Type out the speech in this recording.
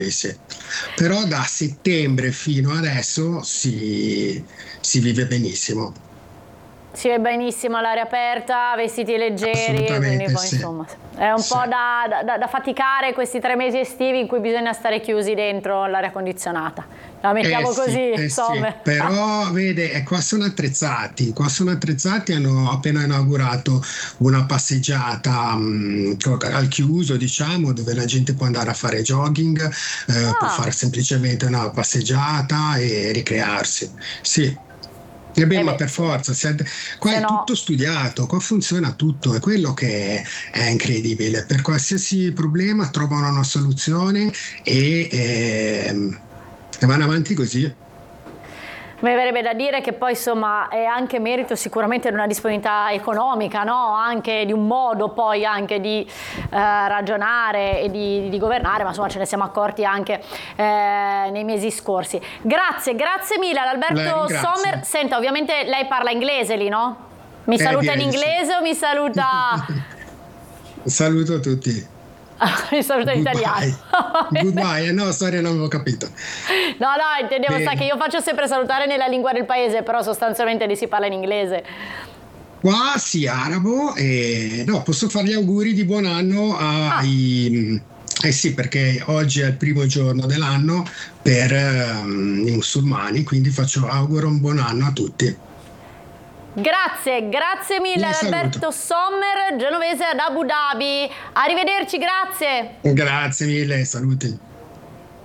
sì. Però da settembre fino adesso si vive benissimo. Si vede benissimo all'aria aperta, vestiti leggeri, quindi Assolutamente poi sì. insomma è un Sì. po' da faticare questi 3 mesi estivi in cui bisogna stare chiusi dentro l'aria condizionata. La mettiamo così, Sì, insomma. però vede, qua sono attrezzati, hanno appena inaugurato una passeggiata al chiuso, diciamo, dove la gente può andare a fare jogging, può Ah, fare semplicemente una passeggiata e ricrearsi. Sì. E beh, e ma beh, per forza, qua se è no. tutto studiato, qua funziona tutto, è quello che è incredibile. Per qualsiasi problema trovano una soluzione e vanno avanti così. Mi verrebbe da dire che poi insomma è anche merito sicuramente di una disponibilità economica, no? Anche di un modo poi anche di ragionare e di governare, ma insomma ce ne siamo accorti anche nei mesi scorsi. Grazie mille ad La Alberto Sommer. ringrazio. Senta, ovviamente lei parla inglese lì, no? Mi saluta in Direi di sì. inglese o mi saluta, Saluto a tutti. mi saluta in italiano? Goodbye. Goodbye. No, sorry, non avevo capito. No, no, intendevo, sa che Bene. io faccio sempre salutare nella lingua del paese, però sostanzialmente lì si parla in inglese. Qua sì, arabo, e no, posso fare gli auguri di buon anno Ah, eh sì, perché oggi è il primo giorno dell'anno per i musulmani, quindi faccio auguro un buon anno a tutti. grazie mille Un ad saluto. Alberto Sommer, genovese ad Abu Dhabi. Arrivederci, grazie. Grazie mille, saluti.